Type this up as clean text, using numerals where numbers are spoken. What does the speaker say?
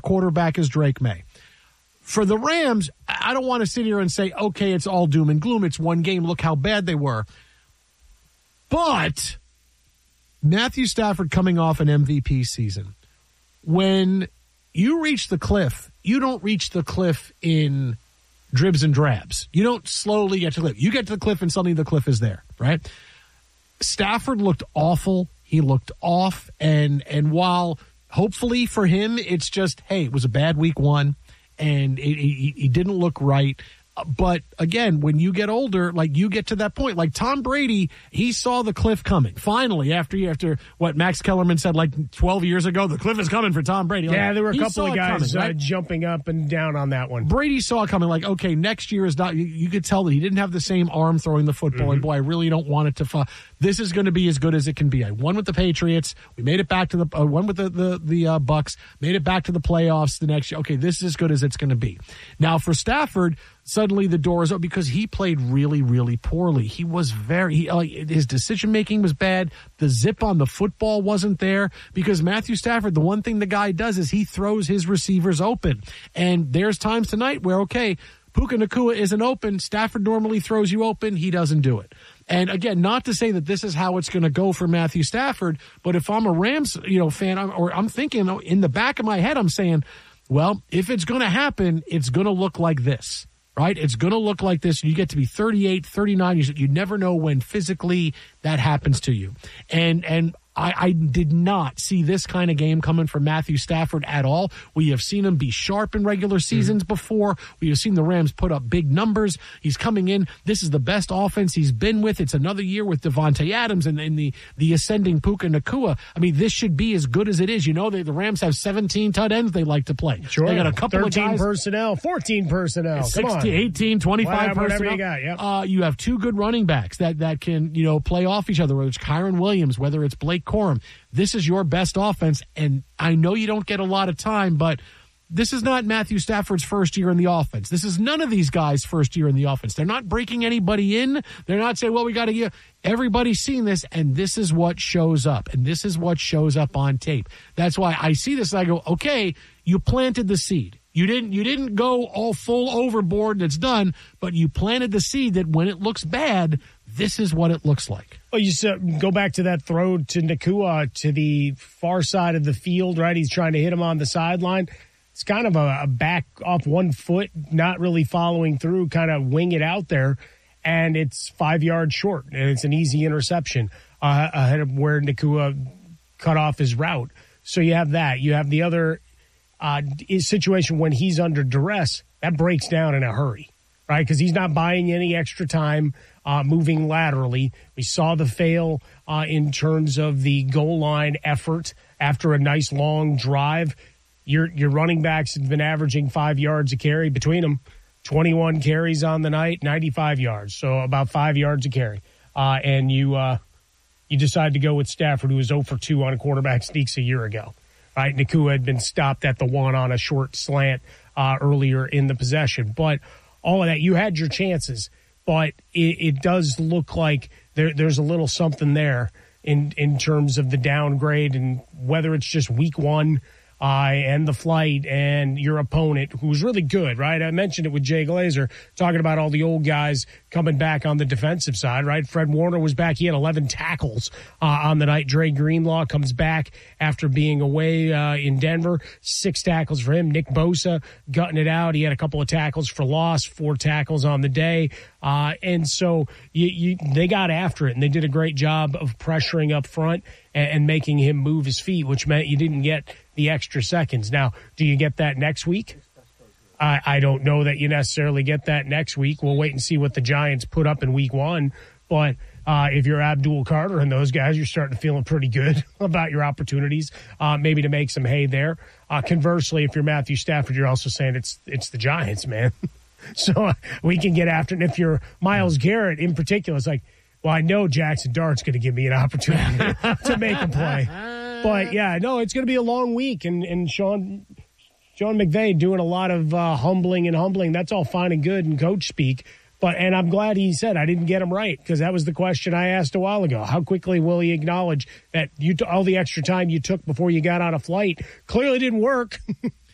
quarterback is Drake May. For the Rams, I don't want to sit here and say, okay, it's all doom and gloom. It's one game. Look how bad they were. But Matthew Stafford coming off an MVP season. When you reach the cliff, you don't reach the cliff in dribs and drabs. You don't slowly get to the cliff. You get to the cliff and suddenly the cliff is there, right? Stafford looked awful. He looked off. And while hopefully for him, it's just, hey, it was a bad week one. And he didn't look right. But again, when you get older, like you get to that point, like Tom Brady, he saw the cliff coming. Finally, after what Max Kellerman said like 12 years ago, the cliff is coming for Tom Brady. Yeah, like, there were a couple of guys coming, right? jumping up and down on that one. Brady saw it coming. Like, okay, next year is not. You could tell that he didn't have the same arm throwing the football. And boy, I really don't want it to. This is going to be as good as it can be. I won with the Patriots. We made it back to the won with the Bucks. Made it back to the playoffs the next year. Okay, this is as good as it's going to be. Now for Stafford. Suddenly the door is open because he played really, really poorly. He was his decision-making was bad. The zip on the football wasn't there because Matthew Stafford, the one thing the guy does is he throws his receivers open. And there's times tonight where, okay, Puka Nacua isn't open. Stafford normally throws you open. He doesn't do it. And again, not to say that this is how it's going to go for Matthew Stafford, but if I'm a Rams, fan, I'm thinking in the back of my head, I'm saying, well, if it's going to happen, it's going to look like this. Right? It's going to look like this. You get to be 38, 39. You never know when physically that happens to you. And I did not see this kind of game coming from Matthew Stafford at all. We have seen him be sharp in regular seasons before. We have seen the Rams put up big numbers. He's coming in. This is the best offense he's been with. It's another year with Devontae Adams and the ascending Puka Nacua. I mean, this should be as good as it is. The Rams have 17 tight ends they like to play. Sure. They got a couple 13 of guys. personnel, 14 personnel. 16, 18, 25 personnel. Whatever you got, yep. You have two good running backs that can, play off each other, whether it's Kyron Williams, whether it's Blake Corum. This is your best offense, and I know you don't get a lot of time, but this is not Matthew Stafford's first year in the offense. This is none of these guys' first year in the offense. They're not breaking anybody in. They're not saying, well, we got to get everybody's seen this, and this is what shows up, and this is what shows up on tape. That's why I see this and I go, okay, you planted the seed. You didn't go all full overboard and it's done, but you planted the seed that when it looks bad, this is what it looks like. Well, you go back to that throw to Nacua to the far side of the field, right? He's trying to hit him on the sideline. It's kind of a back off one foot, not really following through, kind of wing it out there, and it's 5 yards short, and it's an easy interception ahead of where Nacua cut off his route. So you have that. You have the other situation when he's under duress, that breaks down in a hurry, right? Because he's not buying any extra time moving laterally. We saw the fail in terms of the goal line effort after a nice long drive. Your running backs have been averaging 5 yards a carry between them, 21 carries on the night, 95 yards, so about 5 yards a carry. And you decide to go with Stafford, who was 0 for 2 on a quarterback sneaks a year ago. Right, Nacua had been stopped at the one on a short slant earlier in the possession. But all of that, you had your chances. But it does look like there's a little something there in terms of the downgrade and whether it's just week one and the flight and your opponent, who's really good, right? I mentioned it with Jay Glazer, talking about all the old guys coming back on the defensive side, right? Fred Warner was back. He had 11 tackles on the night. Dre Greenlaw comes back after being away in Denver. 6 tackles for him. Nick Bosa gutting it out. He had a couple of tackles for loss, 4 tackles on the day. And so they got after it, and they did a great job of pressuring up front and making him move his feet, which meant you didn't get the extra seconds. Now, do you get that next week? I don't know that you necessarily get that next week. We'll wait and see what the Giants put up in week one. But if you're Abdul Carter and those guys, you're starting to feel pretty good about your opportunities, maybe to make some hay there. Conversely, if you're Matthew Stafford, you're also saying it's the Giants, man. So we can get after it. And if you're Myles Garrett in particular, it's like, well, I know Jackson Dart's going to give me an opportunity to make a play. But, yeah, no, it's going to be a long week. And Sean McVay doing a lot of humbling. That's all fine and good in coach speak. And I'm glad he said I didn't get him right, because that was the question I asked a while ago. How quickly will he acknowledge that all the extra time you took before you got on a flight clearly didn't work?